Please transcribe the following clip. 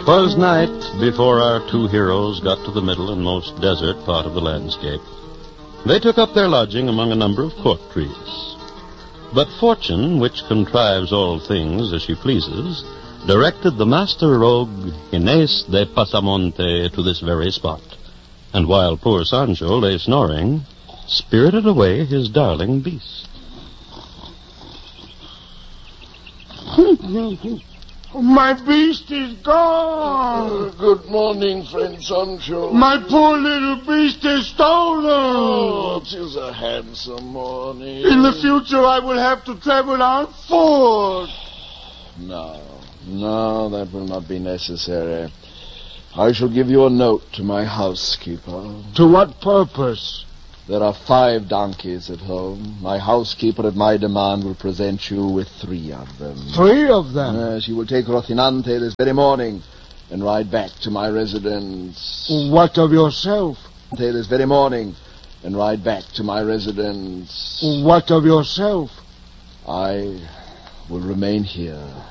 'Twas night before our two heroes got to the middle and most desert part of the landscape. They took up their lodging among a number of cork trees. But fortune, which contrives all things as she pleases, directed the master rogue Inés de Pasamonte to this very spot, and while poor Sancho lay snoring, spirited away his darling beast. My beast is gone. Good morning, friend Sancho. My poor little beast is stolen. Oh, 'tis a handsome morning. In the future, I will have to travel on foot. No, that will not be necessary. I shall give you a note to my housekeeper. To what purpose? There are 5 donkeys at home. My housekeeper, at my demand, will present you with 3 of them. 3 of them? She will take Rocinante this very morning and ride back to my residence. What of yourself? This very morning and ride back to my residence. What of yourself? I will remain here.